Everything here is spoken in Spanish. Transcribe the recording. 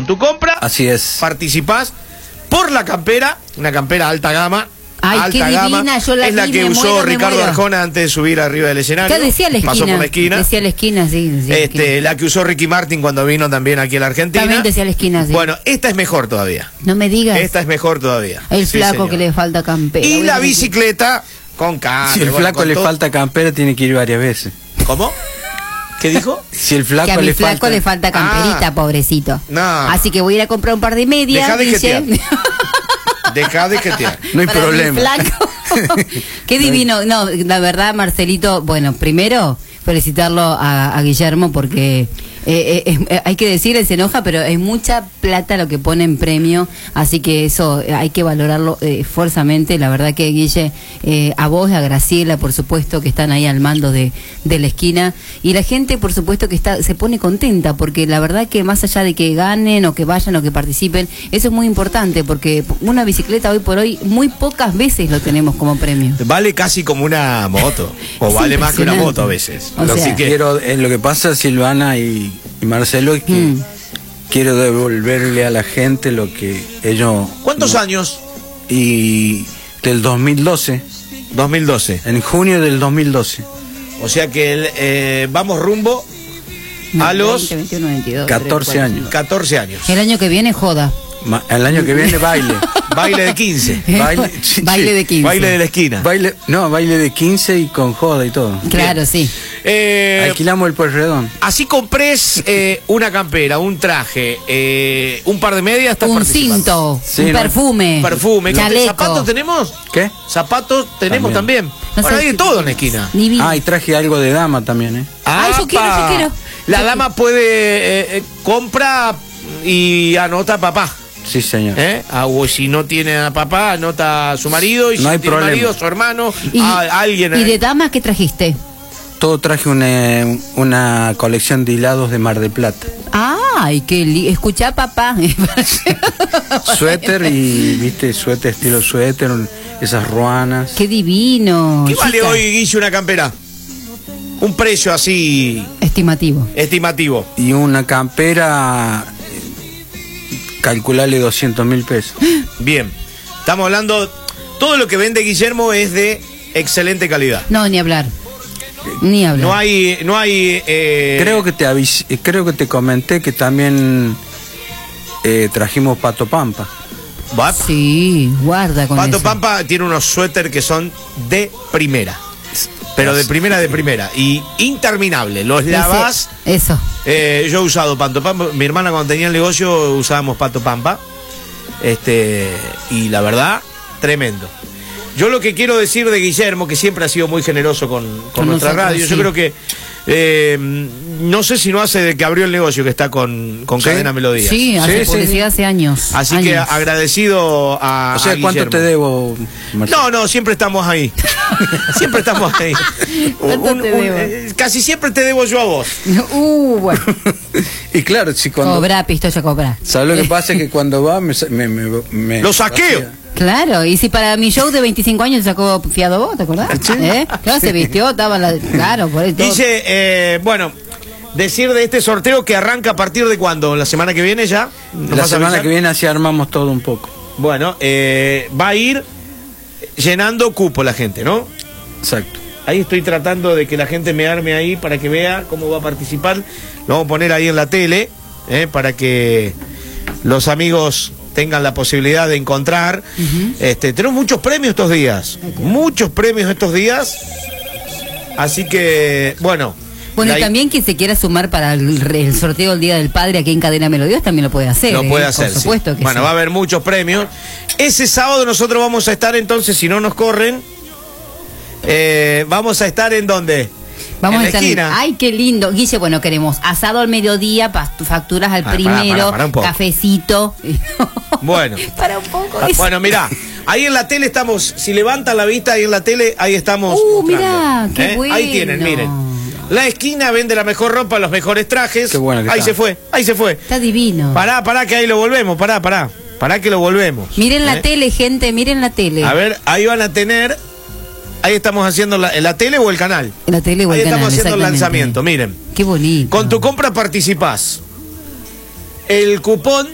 Con tu compra, así es, participás por la campera, una campera alta gama. Ay, alta qué gama, divina, yo la es la vi, que me usó muero, Ricardo Arjona antes de subir arriba del escenario. ¿Qué decía la esquina? Pasó por la esquina. Decía la esquina, sí. Decía la esquina. La que usó Ricky Martin cuando vino también aquí a la Argentina. También decía la esquina, sí. Bueno, esta es mejor todavía. No me digas. Esta es mejor todavía. El Sí, flaco señor. que le falta campera. Y Voy la a decir. bicicleta con cambio. si el bueno, flaco con le todo. falta campera, tiene que ir varias veces. ¿Cómo? ¿Qué dijo? Si el Que a flaco mi le flaco falta... le falta camperita, pobrecito. No. Así que voy a ir a comprar un par de medias. Dejá de Guille. jetear. Deja de jetear. No hay Para mi problema. flaco. Qué divino. No, la verdad, Marcelito, bueno, primero felicitarlo a Guillermo porque hay que decir, él se enoja, pero es mucha plata lo que pone en premio, así que eso hay que valorarlo fuerzamente. La verdad que, Guille, a vos, a Graciela, por supuesto, que están ahí al mando de la esquina, y la gente, por supuesto, que se pone contenta, porque la verdad que más allá de que ganen o que vayan o que participen, eso es muy importante, porque una bicicleta hoy por hoy muy pocas veces lo tenemos como premio. Vale casi como una moto. O Es vale más que una impresionante. moto a veces. O Así sea, que Quiero, lo que pasa, Silvana y Marcelo, es que quiero devolverle a la gente lo que ellos... ¿cuántos años? Y del 2012, 2012. en junio del 2012, O sea que vamos rumbo a los 20, 21, 22, 14 3, 4, años. 14 años. El año que viene joda. El año que viene baile. Baile de 15. Baile, sí, Baile sí. de 15. Baile de la esquina. Baile de 15 y con joda y todo. Claro, sí. Alquilamos el Pueyrredón. Así compres una campera, un traje, un par de medias, estás Un participando. cinto, Sí, un ¿no? perfume, Perfume. chaleco. ¿Zapatos tenemos? ¿Qué? ¿Zapatos tenemos también? No Bueno, sé hay de qué- todo en la esquina. Divino. Ah, y traje algo de dama también, ¿eh? Ay, yo quiero, yo quiero. La dama puede compra y anota a papá. Sí, señor. O si no tiene a papá, anota a su marido. Y si No hay no tiene problema. marido, su hermano, Y, a alguien. ¿y de damas qué trajiste? Todo traje una colección de hilados de Mar del Plata. Ay, escuchá, papá. Suéter y, viste, suéter, estilo suéter, esas ruanas. Qué divino. ¿Qué vale chica. hoy, Guille, una campera? Un precio así Estimativo. estimativo. Y una campera, calcularle 200.000 pesos. Bien. Estamos hablando. Todo lo que vende Guillermo es de excelente calidad. No, ni hablar. Ni hablar. No hay. Creo que te comenté que también trajimos Pato Pampa. Va- Sí, guarda con Pato eso. Pampa tiene unos suéter que son de primera. Pero de primera. Y interminable. Los lavás. Eso. Yo he usado Pato Pampa. Mi hermana cuando tenía el negocio usábamos Pato Pampa. Y la verdad, tremendo. Yo lo que quiero decir de Guillermo, que siempre ha sido muy generoso con nuestra nosotros, radio, sí. yo creo que no sé si no hace de que abrió el negocio que está con Cadena Melodía. Sí, hace Sí, publicidad hace años. Así años. que agradecido a O sea, ¿cuánto Guillermo. te debo, Marcelo? No, siempre estamos ahí. Siempre estamos ahí. ¿Cuánto te debo? Casi siempre te debo yo a vos. Bueno. Y claro, si cuando... Cobra, pistolla, cobra. ¿Sabes lo que pasa? Es que cuando va me Lo saqueo. Claro, y si para mi show de 25 años te sacó fiado vos, ¿te acordás? Claro, se vistió, estaba claro, por eso. Dice, bueno, decir de este sorteo que arranca a partir de cuándo, la semana que viene ya. ¿Nos La vas a semana avisar? que viene así armamos todo un poco. Bueno, va a ir llenando cupo la gente, ¿no? Exacto. Ahí estoy tratando de que la gente me arme ahí para que vea cómo va a participar. Lo vamos a poner ahí en la tele, para que los amigos tengan la posibilidad de encontrar. Tenemos muchos premios estos días. Muchos premios estos días. Así que, bueno. Bueno, y también quien se quiera sumar para el sorteo del Día del Padre aquí en Cadena Melodías también lo puede hacer. Lo puede hacer, por supuesto sí. que Bueno, sí. va a haber muchos premios. Ese sábado nosotros vamos a estar entonces, si no nos corren, vamos a estar ¿en dónde? Vamos en a la estar. esquina. Ay, qué lindo. Guille, bueno, queremos asado al mediodía, facturas al primero, pará un poco. cafecito. Bueno. Para un poco. Bueno, mirá, ahí en la tele estamos, si levantan la vista ahí en la tele, ahí estamos. Mirá, mostrando, qué bueno. Ahí tienen, miren. La esquina vende la mejor ropa, los mejores trajes. Qué bueno que ahí está. se fue. Está divino. Pará, que ahí lo volvemos, pará que lo volvemos. Miren la tele, gente, miren la tele. A ver, ahí van a tener, ahí estamos haciendo la tele o el canal. La tele o el Ahí canal, estamos haciendo el exactamente. lanzamiento, miren. Qué bonito. Con tu compra participás. El cupón